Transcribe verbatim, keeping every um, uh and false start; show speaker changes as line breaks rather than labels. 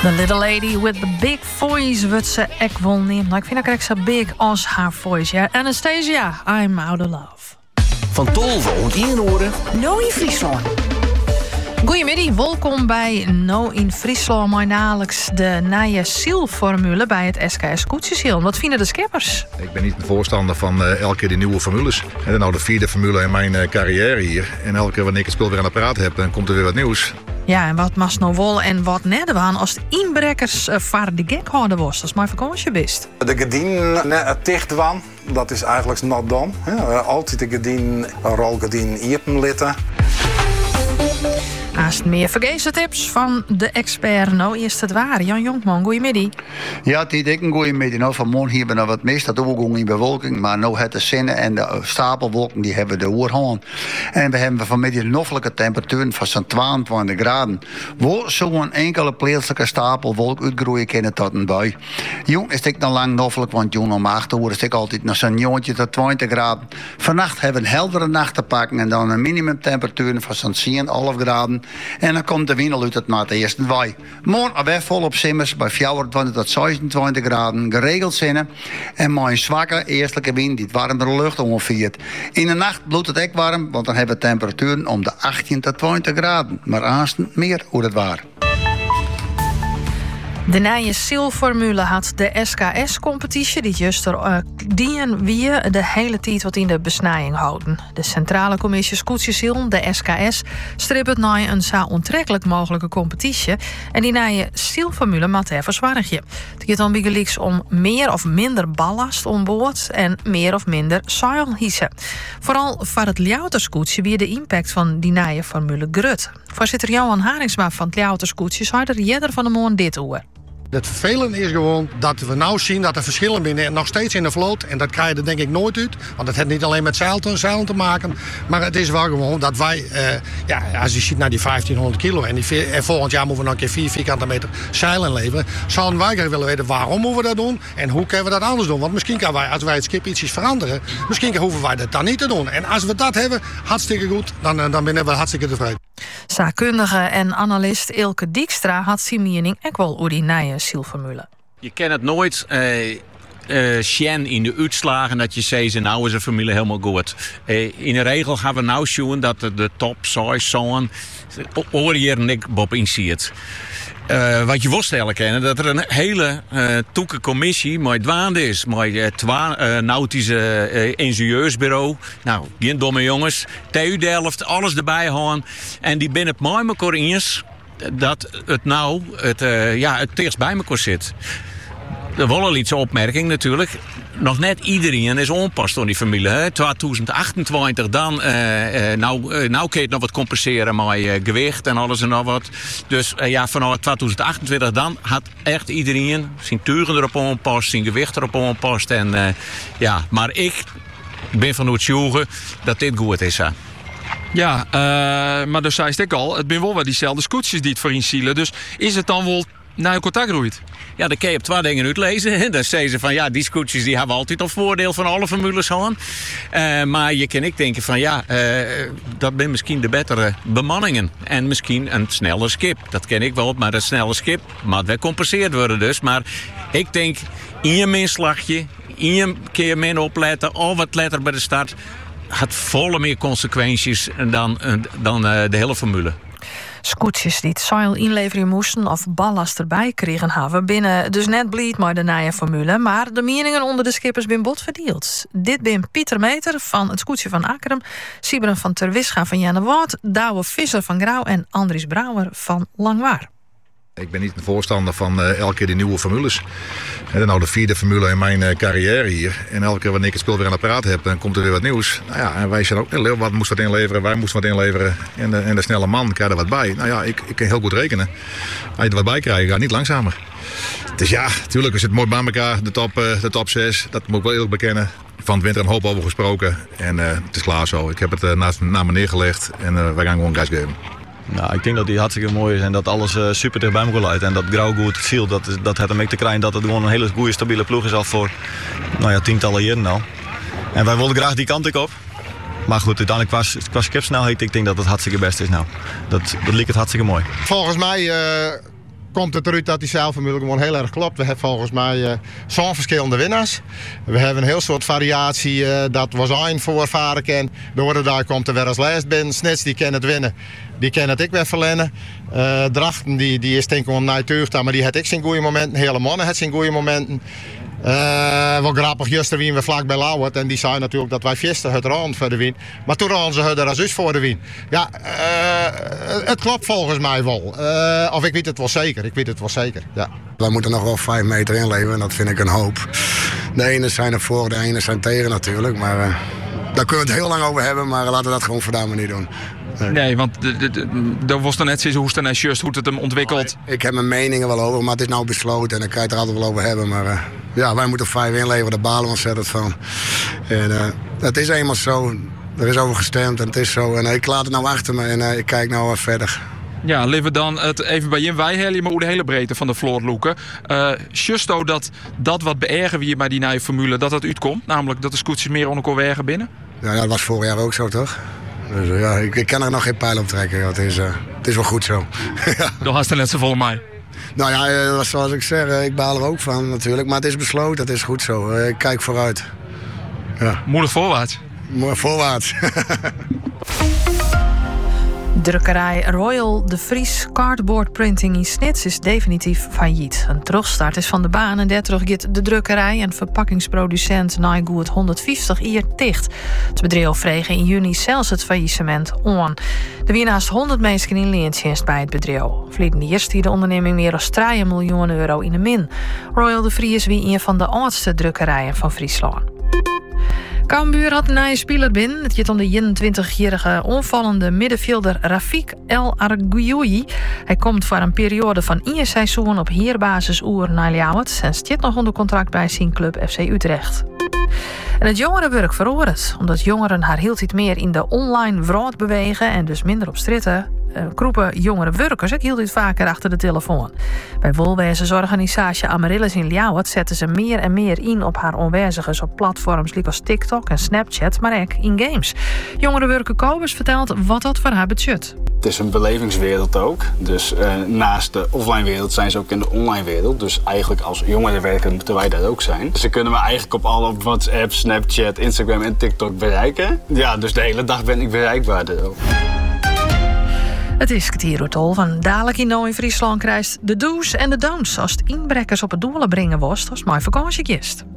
The little lady with the big voice, wat ze ek wel neemt. Nou, ik vind dat ik zo big als haar voice. Ja. Anastasia, I'm out of love.
Van Tolve ont in oren.
No in Friesland.
Goedemiddag, welkom bij No in Friesland. Mijn dagelijks de nieuwe zielformule bij het S K S Koetsjesiel. Wat vinden de skippers?
Ik ben niet een voorstander van uh, elke keer die nieuwe formules. Het is nou de vierde formule in mijn uh, carrière hier. En elke keer wanneer ik het speel weer aan het praten heb, dan komt er weer wat nieuws.
Ja, en wat mas nou wel en wat net waan als de inbrekkers uh, voor de gek houden was. Dat is mijn vakantie best.
De gardien dicht waan, dat is eigenlijk not done. Ja, altijd de gardien, rolgardien open litten.
Naast meer vergezen tips van de expert. Nou, eerst het waar. Jan Jonkman, goeiemiddag.
Ja, het is een goeiemiddag. Nou, vanmorgen hebben we nog wat mis. Dat overgang in bewolking. Maar nu het de zinnen en de stapelwolken die hebben de oorhaan. En we hebben vanmiddag noffelijke temperaturen van zo'n tweeëntwintig graden. Waar zo'n enkele plaatselijke stapelwolk uitgroeien kunnen tot een bui. Jong is het dan lang noffelijk, want jong om acht uur is het altijd nog zo'n jongetje tot twintig graden. Vannacht hebben we een heldere nacht te pakken en dan een minimumtemperatuur van zo'n zevenenhalf graden. En dan komt de wind al uit het na het eerste waai. Morgen weer volop simmers bij vijfentwintig tot zesentwintig graden. Geregeld zinnen. En met een zwakke eerstelijke wind die het warmere lucht ongeveert. In de nacht bloedt het ook warm, want dan hebben we temperaturen om de achttien tot twintig graden. Maar aanstaan meer hoe het waar.
De nieuwe zielformule had de S K S-competitie die juist er uh, dien wie de hele tijd wat in de besnijing houden. De Centrale Commissie Koetsjesiel, de S K S, stript het naar een zo onttrekkelijk mogelijke competitie. En die nieuwe zielformule maakt even zwaarigje. Het gaat dan bijgelijks om meer of minder ballast onboord en meer of minder zeilhiezen. Vooral voor het Ljouterskoetsje wie de impact van die nieuwe formule grut. Voorzitter Johan Haringsma van het Ljouterskoetsje zei er jeder van de morgen dit oor.
Het vervelende is gewoon dat we nou zien dat er verschillen binnen nog steeds in de vloot. En dat krijg je er denk ik nooit uit. Want het heeft niet alleen met zeilen, zeilen te maken. Maar het is wel gewoon dat wij, uh, ja, als je ziet naar die vijftienhonderd kilo. En, die, en volgend jaar moeten we nog een keer vier vierkante meter zeilen leveren. Zouden wij graag willen weten waarom moeten we dat doen. En hoe kunnen we dat anders doen. Want misschien kan wij, als wij het schip ietsjes veranderen. Misschien hoeven wij dat dan niet te doen. En als we dat hebben, hartstikke goed. Dan, dan ben we hartstikke tevreden.
Zaakkundige en analist Ilke Dijkstra had zijn mening ook wel over die nieuwe zielformule.
Je kan het nooit uh, uh, zien in de uitslagen dat je zegt, nou is een formule helemaal goed. Uh, in de regel gaan we nou zien dat de, de top zes zo'n oorjaren niks bob in ziet. Uh, wat je wel stellen kennen, dat er een hele uh, toeke commissie met dwaande is. Met uh, twa, uh, nautische uh, ingenieursbureau. Nou, die domme jongens. T U Delft, alles erbij houden. En die binnen het mooi elkaar eens dat het nou het, uh, ja, het dichtst bij elkaar zit. Er wel al iets opmerking natuurlijk. Nog net iedereen is onpast door die familie. Hè? twintig achtentwintig dan. Uh, uh, nou, uh, nou kun je het nog wat compenseren met uh, gewicht en alles en nog wat. Dus uh, ja, vanaf twintig achtentwintig dan had echt iedereen zijn tuigen erop onpast, zijn gewicht erop onpast. En, uh, ja, maar ik ben van het zoeken dat dit goed is. Hè?
Ja, uh, maar dus zei ik al, het zijn wel wel diezelfde scootjes die het voor inzielen. Dus is het dan wel naar je contact groeit?
Ja, dan kun je op twee dingen uitlezen. Dan zeggen ze van ja, die scootjes die hebben altijd al voordeel van alle formules gaan. Uh, maar je kan ik denken van ja, uh, dat zijn misschien de betere bemanningen. En misschien een sneller schip. Dat ken ik wel, maar een sneller schip moet wel compenseerd worden dus. Maar ik denk, in je minslagje, in je keer min opletten, of wat letter bij de start, had volle meer consequenties dan, dan uh, de hele formule.
Scootjes die het zeil inleveren moesten of ballast erbij kregen hebben binnen dus net bleed maar de nieuwe formule, maar de meningen onder de skippers zijn bot verdeeld. Dit ben Pieter Meter van het Scootje van Akkerum, Siberen van Terwisga van Jannewaard, Douwe Visser van Grauw en Andries Brouwer van Langwaar.
Ik ben niet een voorstander van uh, elke keer die nieuwe formules. Het is nou de vierde formule in mijn uh, carrière hier. En elke keer wanneer ik het speel weer aan het praten heb, dan komt er weer wat nieuws. Nou ja, en wij zijn ook, wat moest wat inleveren, wij moesten wat inleveren. En de, en de snelle man krijgt er wat bij. Nou ja, ik, ik kan heel goed rekenen. Als je er wat bij krijgt, gaat niet langzamer. Dus ja, natuurlijk is het mooi bij elkaar, de top, uh, de top zes. Dat moet ik wel eerlijk bekennen. Van het winter een hoop over gesproken. En uh, het is klaar zo. Ik heb het uh, naast, naar me neergelegd en uh, wij gaan gewoon gas geven.
Nou, ik denk dat die hartstikke mooi is en dat alles uh, super dicht bij elkaar lijkt. En dat Grauw goed viel, dat, dat heeft hem ook te krijgen dat het gewoon een hele goede stabiele ploeg is al voor nou ja, tientallen jaren al. En wij wilden graag die kant op. Maar goed, uiteindelijk qua, qua skipsnelheid, ik denk dat het hartstikke best is nou. Dat, dat liep het hartstikke mooi.
Volgens mij uh, komt het eruit dat die zeilformule gewoon heel erg klopt. We hebben volgens mij uh, zo'n verschillende winnaars. We hebben een heel soort variatie uh, dat was één voorvaren ken. Door daar komt er weer als lijst binnen. Snits die kan het winnen. Die kan het ik weer verlennen. Uh, Drachten die, die is denk ik wel natuurlijk, maar die had ik zijn goede momenten. Hele mannen had zijn goede momenten. Uh, wat grappig, juster wien we vlak bij Lauwert. En die zei natuurlijk dat wij visten het rond voor de wien. Maar toen hadden ze het er als us voor de wien. Ja, uh, het klopt volgens mij wel. Uh, of ik weet het wel zeker. Ik weet het wel zeker, ja.
We moeten nog wel vijf meter inleveren en dat vind ik een hoop. De ene zijn er voor, de ene zijn tegen natuurlijk. Maar uh, daar kunnen we het heel lang over hebben. Maar laten we dat gewoon vandaag maar niet doen.
Nee, nee want er was dan net zo hoe het dan juist hoe het hem ontwikkelt.
Oh, ik heb mijn meningen wel over, maar het is nou besloten en dan kan je het er altijd wel over hebben. Maar uh, ja, wij moeten vijf inleveren, daar balen we ontzettend van. En uh, het is eenmaal zo, er is over gestemd en het is zo. En uh, ik laat het nou achter me en uh, ik kijk nou uh, verder.
Ja, laten we dan het even bij je wij maar hoe de hele breedte van de vloot loeken. Uh, Justo dat dat wat beërgen we hier bij die nieuwe formule, dat dat uitkomt. Namelijk dat de scootjes meer onder elkaar wegen binnen.
Ja, dat was vorig jaar ook zo, toch? Dus uh, ja, ik, ik kan er nog geen pijl op trekken. Ja, het, is, uh, het is wel goed zo. Ja.
Dan had het net zo vol mij.
Nou ja, uh, zoals ik zeg, uh, ik baal er ook van natuurlijk. Maar het is besloten, het is goed zo. Uh, ik kijk vooruit. Ja.
Moedig voorwaarts.
Moedig voorwaarts.
Drukkerij Royal de Vries Cardboard Printing in Snits is definitief failliet. Een terugstart is van de baan en daardoor gaat de drukkerij en verpakkingsproducent Naaigoed honderdvijftig jaar dicht. Het bedrijf vreeg in juni zelfs het faillissement aan. Er waren naast honderd mensen in leendienst bij het bedrijf. Verleden jaar stier de onderneming meer dan drie miljoen euro in de min. Royal de Vries wie een van de oudste drukkerijen van Friesland. Cambuur had een nieuwe speler binnen. Het gaat om de eenentwintigjarige onvallende middenvelder Rafik El Arguyoui. Hij komt voor een periode van één seizoen op huurbasis oer naar Ljouwert en zit nog onder contract bij zijn club F C Utrecht. En het jongerenwerk verhoort, omdat jongeren haar hield iets meer in de online wraad bewegen en dus minder op stritten. Uh, groepen jongere werkers, ik hield dit vaker achter de telefoon. Bij wolwezorganisatie Amaryllis in Ljouwert zetten ze meer en meer in op haar onwezigers op platforms als TikTok en Snapchat, maar ook in games. Jongerenwerker Kobus vertelt wat dat voor haar budget.
Het is een belevingswereld ook. Dus uh, naast de offline wereld zijn ze ook in de online wereld. Dus eigenlijk als jongerenwerker moeten wij dat ook zijn. Dus ze kunnen me eigenlijk op alle op WhatsApp, Snapchat, Instagram en TikTok bereiken. Ja, dus de hele dag ben ik bereikbaar erop.
Het is Ktiroetol van dadelijk in in Friesland krijgt de do's en de don'ts als het inbrekkers op het doelen brengen was als mijn vakantiegist.